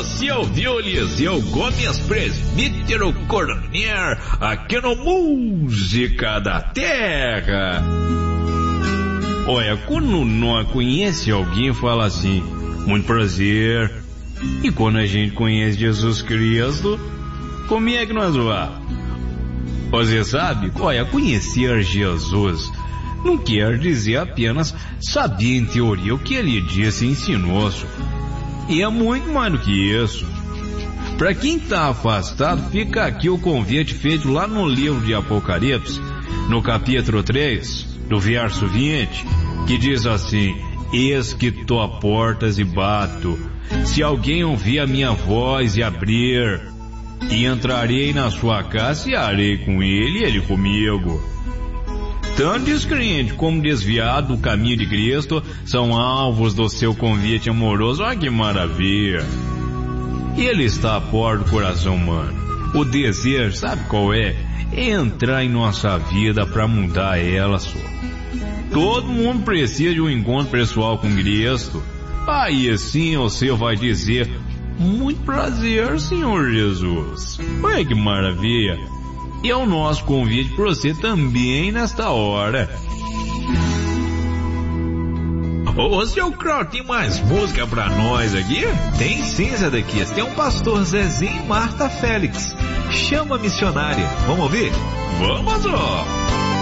Você ouviu o Eliseu Gomes, presbítero coroner, aqui no Música da Terra. Olha, quando nós conhece alguém, fala assim, muito prazer. E quando a gente conhece Jesus Cristo, como é que nós vamos? Você sabe, olha, conhecer Jesus não quer dizer apenas saber em teoria o que ele disse e ensinou. E é muito mais do que isso. Para quem está afastado, fica aqui o convite feito lá no livro de Apocalipse, no capítulo 3, do verso 20, que diz assim: eis que estou a portas e bato. Se alguém ouvir a minha voz e abrir, e entrarei na sua casa e harei com ele e ele comigo. Tanto descrente como desviado do caminho de Cristo são alvos do seu convite amoroso. Olha que maravilha! E ele está à porta do coração humano. O desejo, sabe qual é? É entrar em nossa vida para mudar ela só. Todo mundo precisa de um encontro pessoal com Cristo. Aí sim você vai dizer: muito prazer, Senhor Jesus. Olha que maravilha! E é o nosso convite para você também nesta hora. Ô, seu Crow, tem mais música pra nós aqui? Tem sim, Zé Dequias. Tem um pastor Zezinho e Marta Félix. Chama a missionária. Vamos ouvir? Vamos, ó!